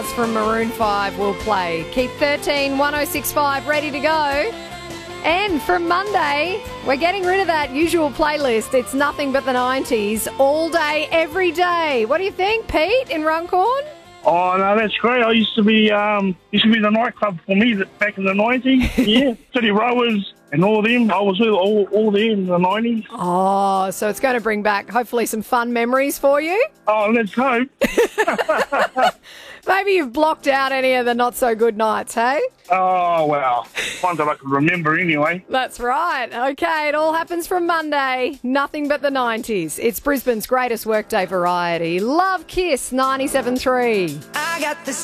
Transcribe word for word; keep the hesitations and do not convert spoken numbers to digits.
Stars from Maroon five will play. Keep thirteen one oh six five ready to go. And from Monday, we're getting rid of that usual playlist. It's nothing but the nineties, all day, every day. What do you think, Pete, in Runcorn? Oh, no, that's great. I used to be, um, used to be the nightclub for me that back in the nineties. Yeah, City Rowers and all of them. I was with all, all there in the nineties. Oh, so it's going to bring back, hopefully, some fun memories for you? Oh, let's hope. Maybe you've blocked out any of the not-so-good nights, hey? Oh, well, ones that I can remember anyway. That's right. Okay, it all happens from Monday. Nothing but the nineties. It's Brisbane's greatest workday variety. Love Kiss ninety-seven point three. I got this